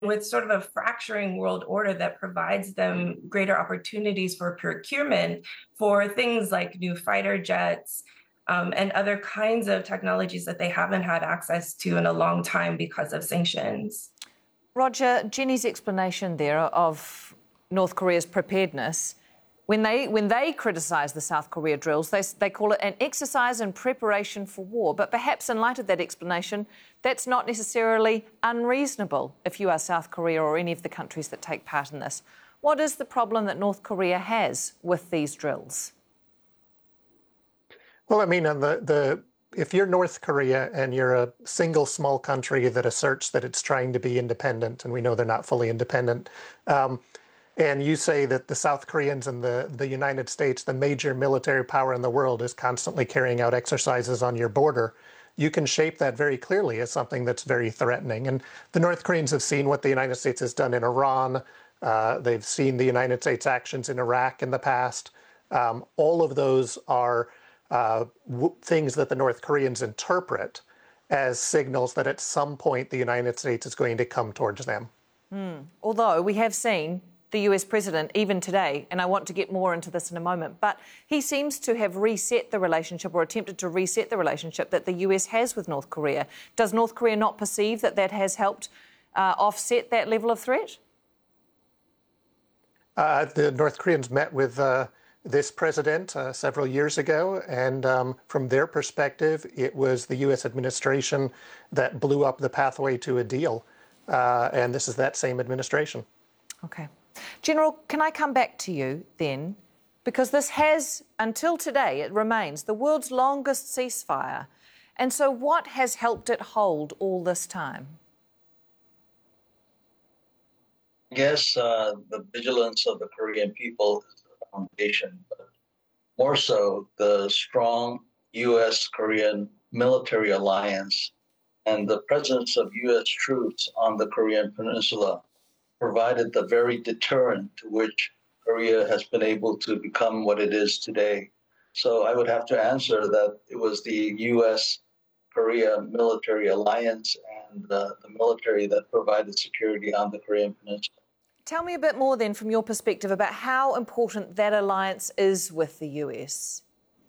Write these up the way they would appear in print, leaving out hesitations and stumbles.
with sort of a fracturing world order that provides them greater opportunities for procurement for things like new fighter jets, and other kinds of technologies that they haven't had access to in a long time because of sanctions. Roger, Jenny's explanation there of North Korea's preparedness, when they criticise the South Korea drills, they call it an exercise in preparation for war. But perhaps in light of that explanation, that's not necessarily unreasonable if you are South Korea or any of the countries that take part in this. What is the problem that North Korea has with these drills? Well, I mean, if you're North Korea and you're a single small country that asserts that it's trying to be independent, and we know they're not fully independent, and you say that the South Koreans and the United States, the major military power in the world, is constantly carrying out exercises on your border, you can shape that very clearly as something that's very threatening. And the North Koreans have seen what the United States has done in Iran. They've seen the United States' actions in Iraq in the past. All of those are things that the North Koreans interpret as signals that at some point the United States is going to come towards them. Although we have seen the US president even today, and I want to get more into this in a moment, but he seems to have reset the relationship or attempted to reset the relationship that the US has with North Korea. Does North Korea not perceive that that has helped offset that level of threat? The North Koreans met with this president several years ago, and from their perspective, it was the U.S. administration that blew up the pathway to a deal, and this is that same administration. Okay. General, can I come back to you then? Because this has, until today, it remains the world's longest ceasefire. And so what has helped it hold all this time? I guess the vigilance of the Korean people is the foundation, but more so the strong U.S.-Korean military alliance and the presence of U.S. troops on the Korean Peninsula provided the very deterrent to which Korea has been able to become what it is today. So I would have to answer that it was the U.S.-Korea military alliance and the military that provided security on the Korean Peninsula. Tell me a bit more then from your perspective about how important that alliance is with the US.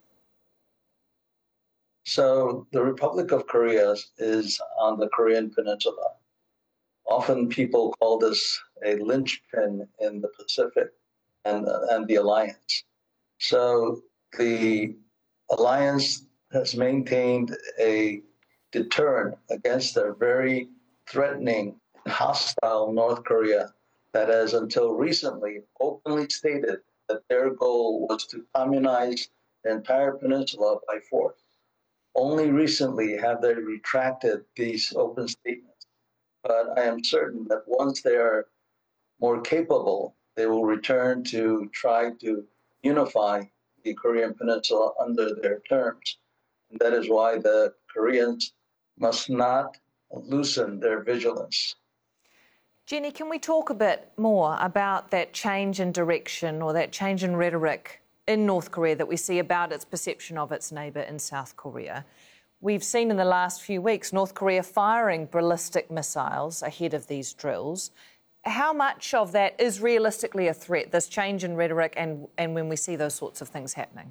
So the Republic of Korea is on the Korean Peninsula. Often people call this a linchpin in the Pacific and the alliance. So the alliance has maintained a deterrent against a very threatening and hostile North Korea that has until recently openly stated that their goal was to communize the entire peninsula by force. Only recently have they retracted these open statements. But I am certain that once they are more capable, they will return to try to unify the Korean Peninsula under their terms. And that is why the Koreans must not loosen their vigilance. Jenny, can we talk a bit more about that change in direction or that change in rhetoric in North Korea that we see about its perception of its neighbour in South Korea? We've seen in the last few weeks North Korea firing ballistic missiles ahead of these drills. How much of that is realistically a threat, this change in rhetoric and when we see those sorts of things happening?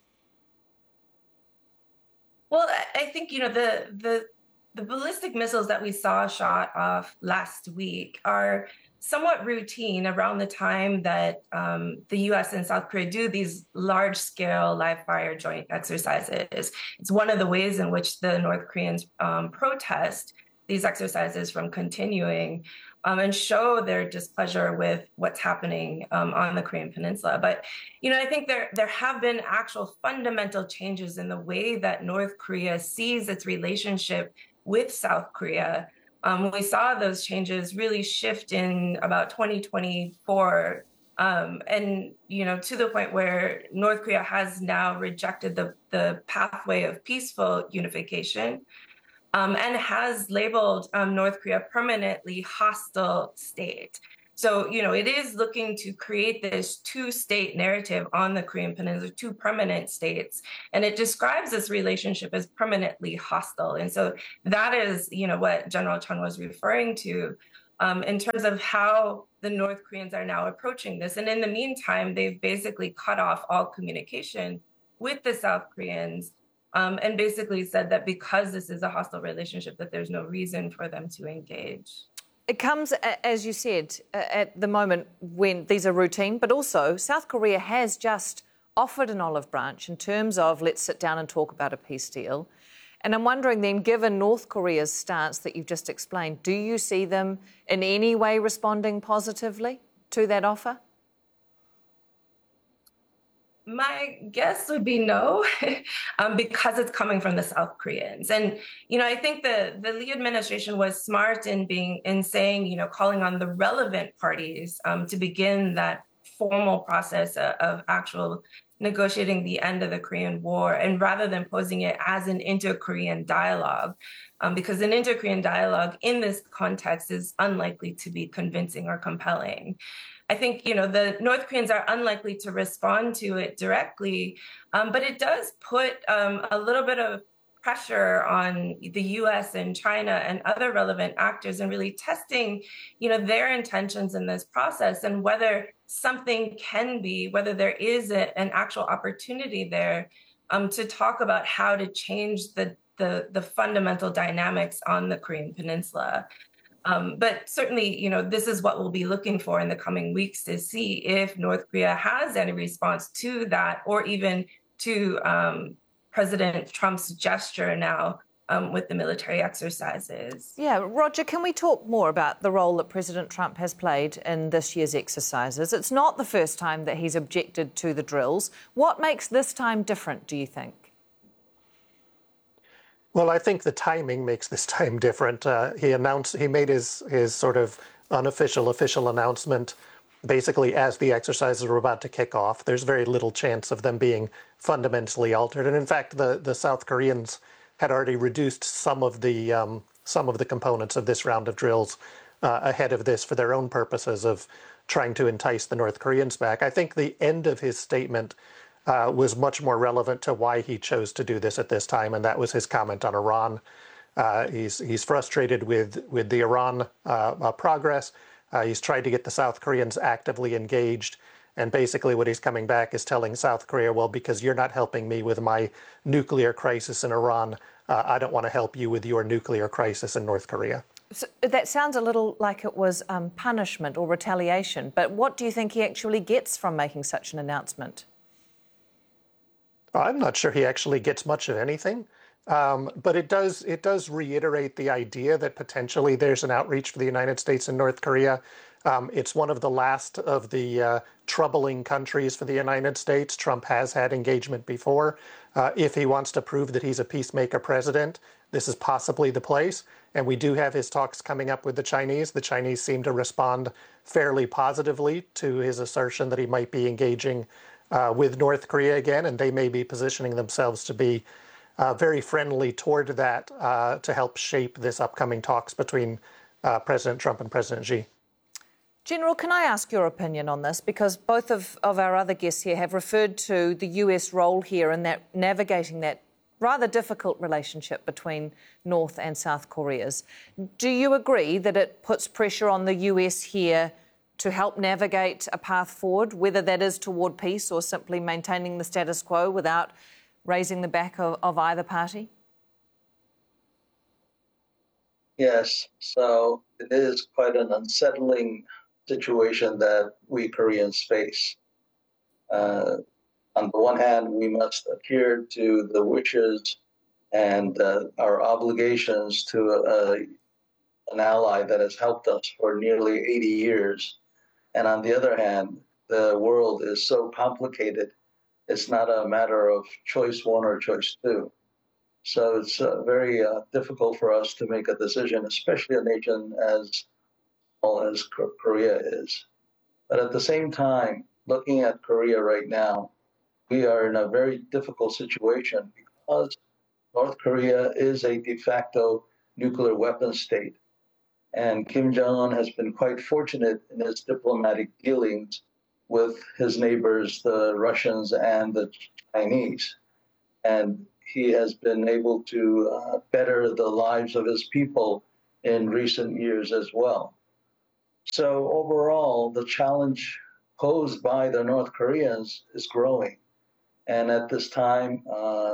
Well, I think, the ballistic missiles that we saw shot off last week are somewhat routine around the time that the U.S. and South Korea do these large-scale live-fire joint exercises. It's one of the ways in which the North Koreans protest these exercises from continuing and show their displeasure with what's happening on the Korean Peninsula. But, I think there have been actual fundamental changes in the way that North Korea sees its relationship with South Korea. We saw those changes really shift in about 2024, and to the point where North Korea has now rejected the pathway of peaceful unification, and has labeled North Korea a permanently hostile state. So, it is looking to create this two-state narrative on the Korean Peninsula, two permanent states, and it describes this relationship as permanently hostile. And so that is, what General Chung was referring to in terms of how the North Koreans are now approaching this. And in the meantime, they've basically cut off all communication with the South Koreans, and basically said that because this is a hostile relationship, that there's no reason for them to engage. It comes, as you said, at the moment when these are routine, but also South Korea has just offered an olive branch in terms of let's sit down and talk about a peace deal. And I'm wondering then, given North Korea's stance that you've just explained, do you see them in any way responding positively to that offer? My guess would be no, because it's coming from the South Koreans. And, I think the Lee administration was smart in saying, calling on the relevant parties to begin that formal process of actual negotiating the end of the Korean War, and rather than posing it as an inter-Korean dialogue, because an inter-Korean dialogue in this context is unlikely to be convincing or compelling. I think, the North Koreans are unlikely to respond to it directly, but it does put a little bit of pressure on the U.S. and China and other relevant actors in really testing, their intentions in this process, and whether something can be, whether there is an actual opportunity there to talk about how to change the fundamental dynamics on the Korean Peninsula. But certainly, this is what we'll be looking for in the coming weeks, to see if North Korea has any response to that, or even to President Trump's gesture now with the military exercises. Yeah, Roger, can we talk more about the role that President Trump has played in this year's exercises? It's not the first time that he's objected to the drills. What makes this time different, do you think? Well, I think the timing makes this time different. He made his sort of official announcement basically as the exercises were about to kick off. There's very little chance of them being fundamentally altered. And in fact, the South Koreans had already reduced some of the components of this round of drills ahead of this for their own purposes of trying to entice the North Koreans back. I think the end of his statement was much more relevant to why he chose to do this at this time, and that was his comment on Iran. He's frustrated with the Iran progress. He's tried to get the South Koreans actively engaged, and basically what he's coming back is telling South Korea, well, because you're not helping me with my nuclear crisis in Iran, I don't want to help you with your nuclear crisis in North Korea. So that sounds a little like it was punishment or retaliation, but what do you think he actually gets from making such an announcement? I'm not sure he actually gets much of anything, but it does reiterate the idea that potentially there's an outreach for the United States and North Korea. It's one of the last of the troubling countries for the United States. Trump has had engagement before. If he wants to prove that he's a peacemaker president, this is possibly the place. And we do have his talks coming up with the Chinese. The Chinese seem to respond fairly positively to his assertion that he might be engaging with North Korea again, and they may be positioning themselves to be very friendly toward that to help shape this upcoming talks between President Trump and President Xi. General, can I ask your opinion on this? Because both of our other guests here have referred to the US role here in that navigating that rather difficult relationship between North and South Koreas. Do you agree that it puts pressure on the US here to help navigate a path forward, whether that is toward peace or simply maintaining the status quo without raising the back of either party? Yes, so it is quite an unsettling situation that we Koreans face. On the one hand, we must adhere to the wishes and our obligations to an ally that has helped us for nearly 80 years. And on the other hand, the world is so complicated, it's not a matter of choice one or choice two. So it's very difficult for us to make a decision, especially a nation as small as Korea is. But at the same time, looking at Korea right now, we are in a very difficult situation because North Korea is a de facto nuclear weapons state. And Kim Jong-un has been quite fortunate in his diplomatic dealings with his neighbors, the Russians and the Chinese. And he has been able to better the lives of his people in recent years as well. So overall, the challenge posed by the North Koreans is growing. And at this time,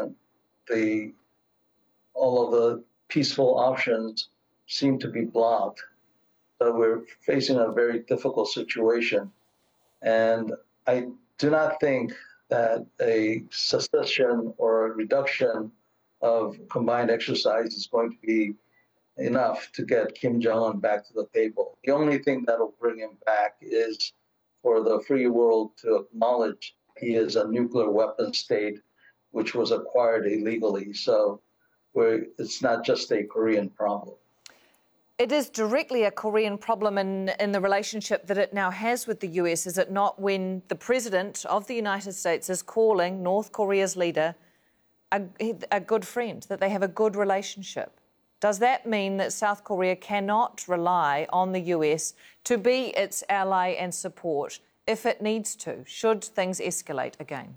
all of the peaceful options seem to be blocked. So we're facing a very difficult situation. And I do not think that a cessation or a reduction of combined exercise is going to be enough to get Kim Jong-un back to the table. The only thing that will bring him back is for the free world to acknowledge he is a nuclear weapon state, which was acquired illegally. So it's not just a Korean problem. It is directly a Korean problem in the relationship that it now has with the US, is it not, when the President of the United States is calling North Korea's leader a good friend, that they have a good relationship? Does that mean that South Korea cannot rely on the US to be its ally and support if it needs to, should things escalate again?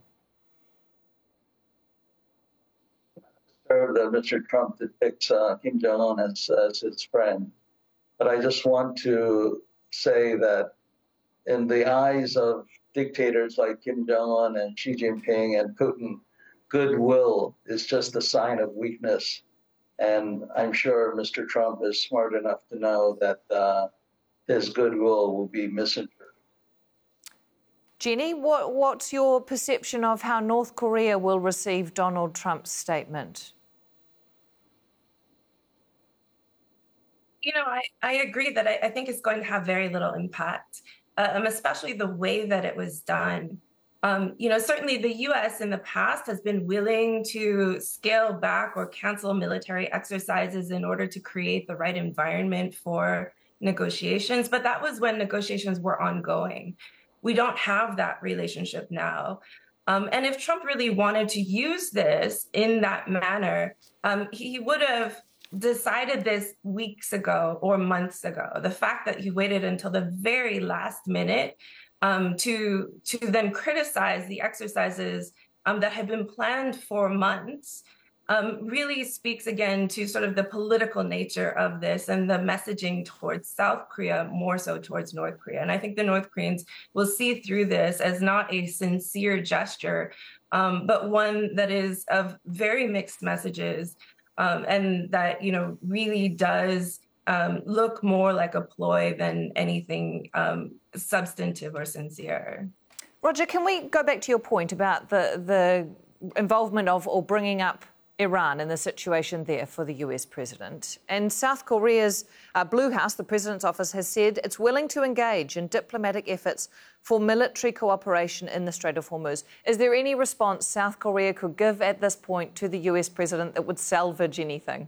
That Mr. Trump depicts Kim Jong-un as his friend. But I just want to say that in the eyes of dictators like Kim Jong-un and Xi Jinping and Putin, goodwill is just a sign of weakness. And I'm sure Mr. Trump is smart enough to know that his goodwill will be misinterpreted. Jenny, what's your perception of how North Korea will receive Donald Trump's statement? You know, I agree that I think it's going to have very little impact, especially the way that it was done. You know, certainly the U.S. in the past has been willing to scale back or cancel military exercises in order to create the right environment for negotiations. But that was when negotiations were ongoing. We don't have that relationship now. And if Trump really wanted to use this in that manner, he would have decided this weeks ago or months ago. The fact that he waited until the very last minute to then criticize the exercises that had been planned for months really speaks again to sort of the political nature of this and the messaging towards South Korea, more so towards North Korea. And I think the North Koreans will see through this as not a sincere gesture, but one that is of very mixed messages, and that, you know, really does look more like a ploy than anything substantive or sincere. Roger, can we go back to your point about the involvement of or bringing up Iran and the situation there for the US president? And South Korea's Blue House, the president's office, has said it's willing to engage in diplomatic efforts for military cooperation in the Strait of Hormuz. Is there any response South Korea could give at this point to the US president that would salvage anything?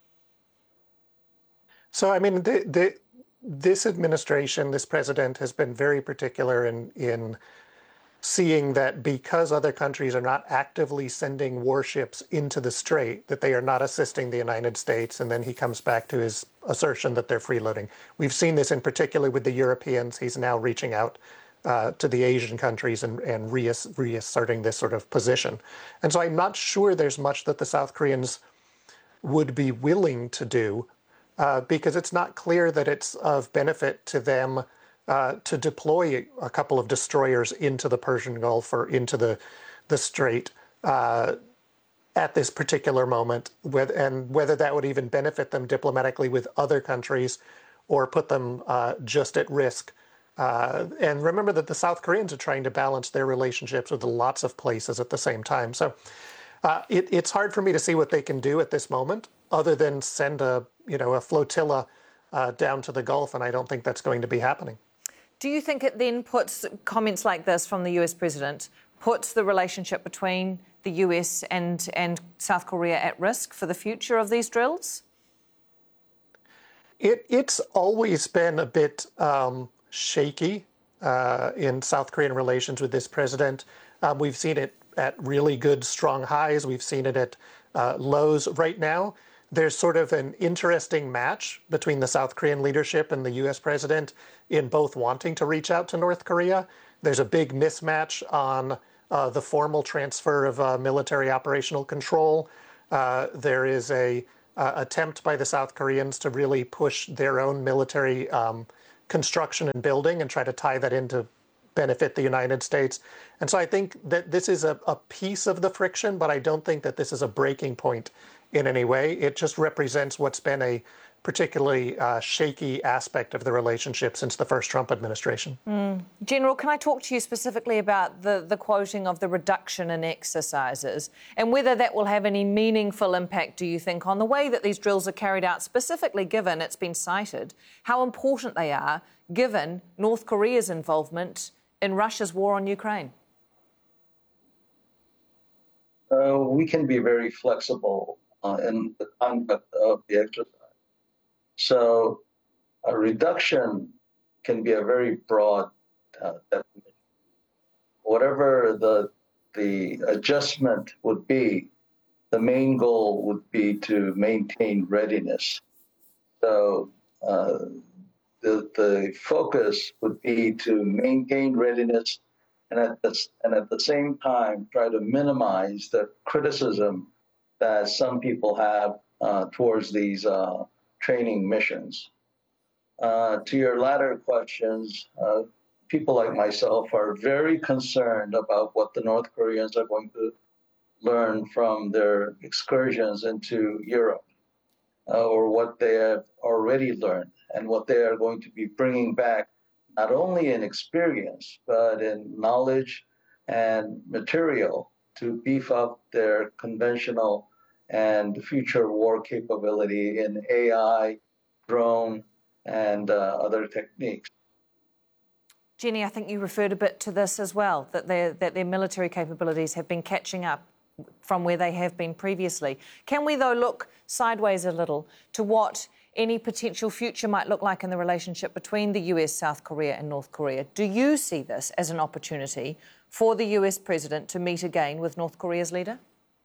So, I mean, this administration, this president has been very particular in seeing that because other countries are not actively sending warships into the strait, that they are not assisting the United States. And then he comes back to his assertion that they're freeloading. We've seen this in particular with the Europeans. He's now reaching out to the Asian countries and reasserting this sort of position. And so I'm not sure there's much that the South Koreans would be willing to do because it's not clear that it's of benefit to them to deploy a couple of destroyers into the Persian Gulf or into the Strait at this particular moment, and whether that would even benefit them diplomatically with other countries or put them just at risk. And remember that the South Koreans are trying to balance their relationships with lots of places at the same time. So it's hard for me to see what they can do at this moment other than send a flotilla down to the Gulf, and I don't think that's going to be happening. Do you think it then puts comments like this from the US president, puts the relationship between the US and South Korea at risk for the future of these drills? It's always been a bit shaky in South Korean relations with this president. We've seen it at really good, strong highs. We've seen it at lows. Right now, there's sort of an interesting match between the South Korean leadership and the U.S. president in both wanting to reach out to North Korea. There's a big mismatch on the formal transfer of military operational control. There is a attempt by the South Koreans to really push their own military construction and building and try to tie that into benefit the United States. And so I think that this is a piece of the friction, but I don't think that this is a breaking point in any way. It just represents what's been a particularly shaky aspect of the relationship since the first Trump administration. General, can I talk to you specifically about the quoting of the reduction in exercises and whether that will have any meaningful impact, do you think, on the way that these drills are carried out, specifically given it's been cited how important they are given North Korea's involvement in Russia's war on Ukraine? We can be very flexible in the conduct of the exercise. So a reduction can be a very broad definition. Whatever the adjustment would be, the main goal would be to maintain readiness. So the focus would be to maintain readiness and at the same time try to minimize the criticism that some people have towards these training missions. To your latter questions, people like myself are very concerned about what the North Koreans are going to learn from their excursions into Europe, or what they have already learned and what they are going to be bringing back, not only in experience, but in knowledge and material to beef up their conventional and future war capability in AI, drone, and other techniques. Jenny, I think you referred a bit to this as well, that their military capabilities have been catching up from where they have been previously. Can we, though, look sideways a little to what any potential future might look like in the relationship between the US, South Korea and North Korea? Do you see this as an opportunity for the US president to meet again with North Korea's leader?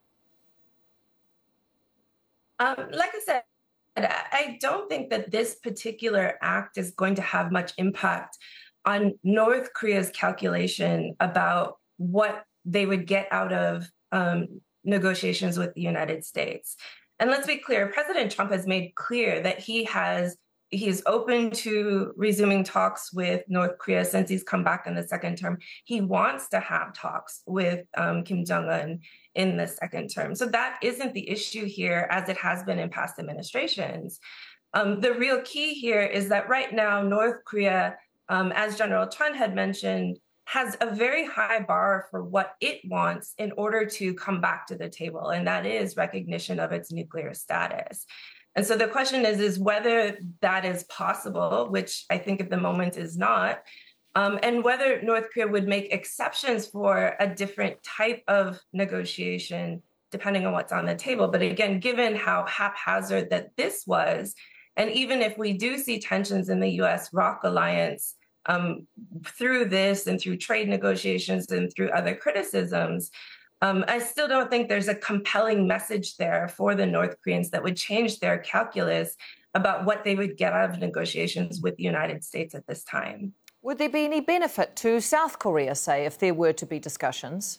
Like I said, I don't think that this particular act is going to have much impact on North Korea's calculation about what they would get out of negotiations with the United States. And let's be clear, President Trump has made clear that he is open to resuming talks with North Korea since he's come back in the second term. He wants to have talks with Kim Jong-un in the second term. So that isn't the issue here as it has been in past administrations. The real key here is that right now, North Korea, as General Chun had mentioned, has a very high bar for what it wants in order to come back to the table, and that is recognition of its nuclear status. And so the question is whether that is possible, which I think at the moment is not, and whether North Korea would make exceptions for a different type of negotiation, depending on what's on the table. But again, given how haphazard that this was, and even if we do see tensions in the US-ROC alliance through this and through trade negotiations and through other criticisms, I still don't think there's a compelling message there for the North Koreans that would change their calculus about what they would get out of negotiations with the United States at this time. Would there be any benefit to South Korea, say, if there were to be discussions?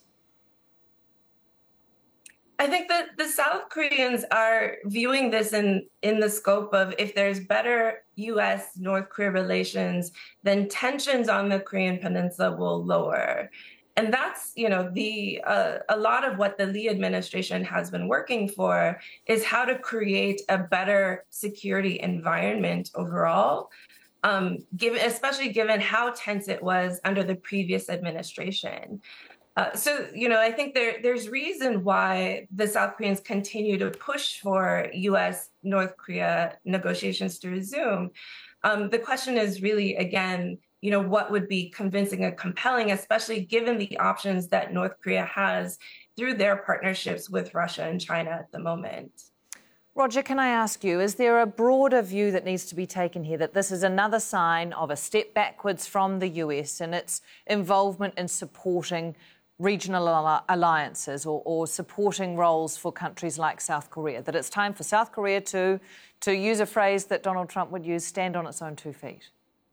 I think that the South Koreans are viewing this in the scope of if there's better U.S.-North Korea relations, then tensions on the Korean Peninsula will lower. And that's, a lot of what the Lee administration has been working for is how to create a better security environment overall, especially given how tense it was under the previous administration. So, I think there's reason why the South Koreans continue to push for U.S.-North Korea negotiations to resume. The question is really, again, what would be convincing and compelling, especially given the options that North Korea has through their partnerships with Russia and China at the moment. Roger, can I ask you, is there a broader view that needs to be taken here that this is another sign of a step backwards from the US and its involvement in supporting regional alliances or supporting roles for countries like South Korea, that it's time for South Korea to use a phrase that Donald Trump would use, stand on its own 2 feet?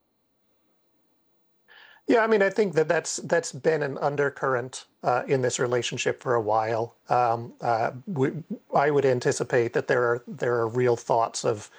Yeah, I think that's been an undercurrent in this relationship for a while. I would anticipate that there are real thoughts of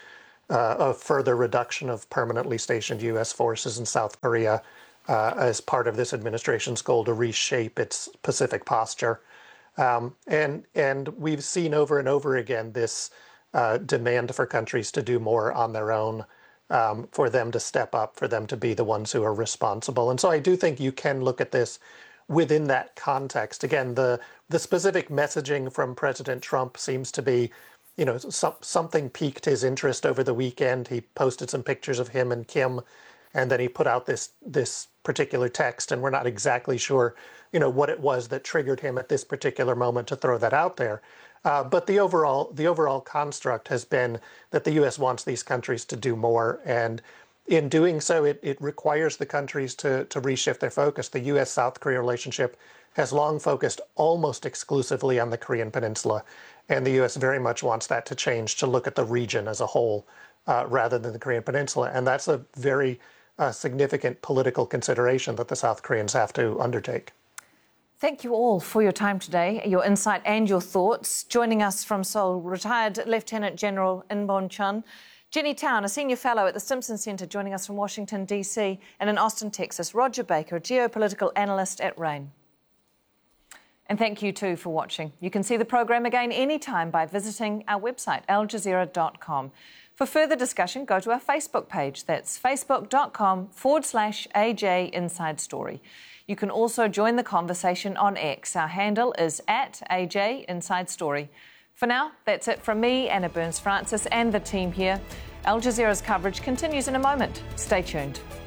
a further reduction of permanently stationed U.S. forces in South Korea as part of this administration's goal to reshape its Pacific posture. And we've seen over and over again this demand for countries to do more on their own, for them to step up, for them to be the ones who are responsible. And so I do think you can look at this within that context. Again, the specific messaging from President Trump seems to be, something piqued his interest over the weekend. He posted some pictures of him and Kim, and then he put out this particular text, and we're not exactly sure, what it was that triggered him at this particular moment to throw that out there. But the overall construct has been that the U.S. wants these countries to do more, and in doing so, it requires the countries to reshift their focus. The U.S.-South Korea relationship has long focused almost exclusively on the Korean Peninsula, and the U.S. very much wants that to change, to look at the region as a whole rather than the Korean Peninsula. And that's a very significant political consideration that the South Koreans have to undertake. Thank you all for your time today, your insight and your thoughts. Joining us from Seoul, retired Lieutenant General In-beom Chun, Jenny Town, a senior fellow at the Simpson Center, joining us from Washington, D.C., and in Austin, Texas, Roger Baker, a geopolitical analyst at RAIN. And thank you, too, for watching. You can see the program again anytime by visiting our website, aljazeera.com. For further discussion, go to our Facebook page. That's facebook.com/AJ Inside Story. You can also join the conversation on X. Our handle is @AJ Inside Story. For now, that's it from me, Anna Burns-Francis, and the team here. Al Jazeera's coverage continues in a moment. Stay tuned.